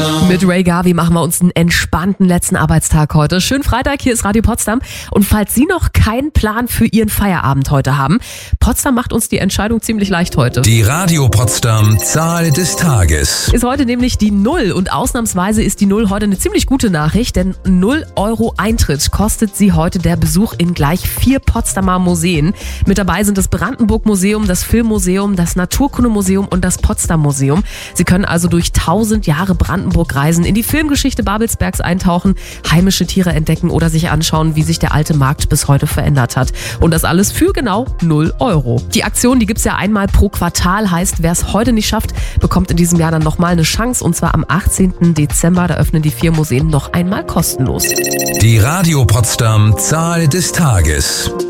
Mit Ray Garvey machen wir uns einen entspannten letzten Arbeitstag heute. Schönen Freitag, hier ist Radio Potsdam. Und falls Sie noch keinen Plan für Ihren Feierabend heute haben, Potsdam macht uns die Entscheidung ziemlich leicht heute. Die Radio Potsdam Zahl des Tages. Ist heute nämlich die 0 und ausnahmsweise ist die 0 heute eine ziemlich gute Nachricht, denn 0 € Eintritt kostet Sie heute der Besuch in gleich 4 Potsdamer Museen. Mit dabei sind das Brandenburg-Museum, das Filmmuseum, das Naturkundemuseum und das Potsdam-Museum. Sie können also durch 1000 Jahre Brandenburg reisen, in die Filmgeschichte Babelsbergs eintauchen, heimische Tiere entdecken oder sich anschauen, wie sich der alte Markt bis heute verändert hat. Und das alles für genau 0 €. Die Aktion, die gibt's ja einmal pro Quartal, heißt, wer es heute nicht schafft, bekommt in diesem Jahr dann nochmal eine Chance, und zwar am 18. Dezember. Da öffnen die 4 Museen noch einmal kostenlos. Die Radio Potsdam Zahl des Tages.